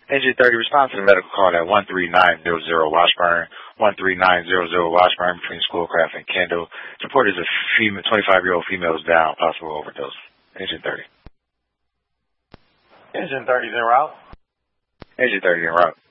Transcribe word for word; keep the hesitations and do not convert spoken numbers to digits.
Engine thirty, respond to the medical call at one three nine zero zero Washburn, one three nine zero zero Washburn between Schoolcraft and Kendall. Report is a female, twenty-five-year-old female is down, possible overdose. Engine thirty. Engine thirty is en route. Engine thirty en route.